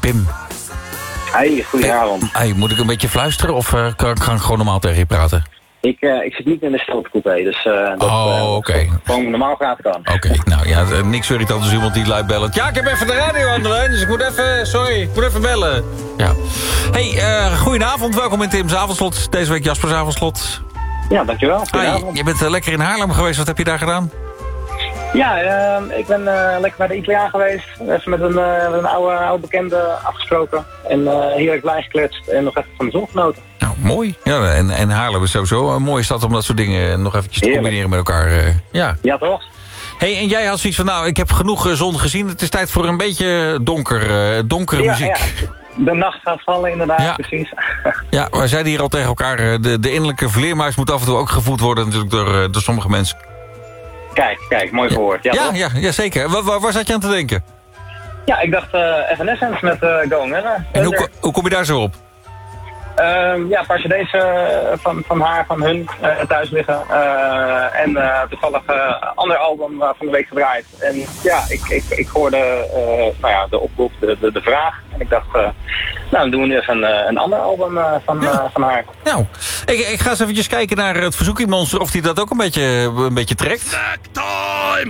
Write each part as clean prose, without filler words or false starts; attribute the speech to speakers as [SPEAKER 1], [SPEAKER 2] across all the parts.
[SPEAKER 1] Pim.
[SPEAKER 2] Hey, goedenavond.
[SPEAKER 1] Hey, moet ik een beetje fluisteren of kan ik gewoon normaal tegen je praten?
[SPEAKER 2] Ik zit niet in de stiltecoupé, dus
[SPEAKER 1] oké.
[SPEAKER 2] Gewoon normaal praten kan.
[SPEAKER 1] Oké, nou ja, niks irritant als iemand die luid bellen. Ja, ik heb even de radio aan de lijn, dus ik moet even bellen. Ja. Hey, goedenavond, welkom in Tim's Avondslot. Deze week Jaspers Avondslot.
[SPEAKER 2] Ja, dankjewel.
[SPEAKER 1] Hey, je bent lekker in Haarlem geweest, wat heb je daar gedaan?
[SPEAKER 2] Ja, ik ben lekker bij de Italiaan geweest. Even met een oude bekende afgesproken. En heerlijk blij gekletst en nog even van de zon genoten.
[SPEAKER 1] Nou, mooi. Ja, en Haarlem is sowieso een mooie stad om dat soort dingen nog eventjes te combineren met elkaar.
[SPEAKER 2] Ja, toch?
[SPEAKER 1] Hey, en jij had zoiets van, nou, ik heb genoeg zon gezien. Het is tijd voor een beetje donkere muziek.
[SPEAKER 2] Ja. De nacht gaat vallen, inderdaad, precies.
[SPEAKER 1] Ja, wij zeiden hier al tegen elkaar, de innerlijke vleermuis moet af en toe ook gevoed worden natuurlijk door sommige mensen.
[SPEAKER 2] Kijk, mooi verwoord.
[SPEAKER 1] Ja, zeker. Waar zat je aan te denken?
[SPEAKER 2] Ja, ik dacht Evanescence met Going Under.
[SPEAKER 1] En hoe kom je daar zo op?
[SPEAKER 2] Een paar cd's van haar, van hun thuis liggen. En toevallig ander album van de week gedraaid. En ja, ik hoorde de oproep, de vraag. En ik dacht, dan doen we nu even een ander album van haar.
[SPEAKER 1] Nou, ik ga eens eventjes kijken naar het verzoekingmonster of die dat ook een beetje trekt. Snack time!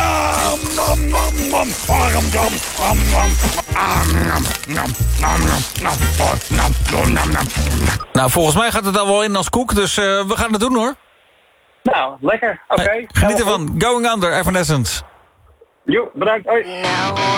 [SPEAKER 1] Nou, volgens mij gaat het dan wel in als koek, dus we gaan het doen, hoor.
[SPEAKER 2] Nou, lekker. Oké.
[SPEAKER 1] Geniet ervan. Going Under, Evanescence.
[SPEAKER 2] Jo, bedankt. Hoi.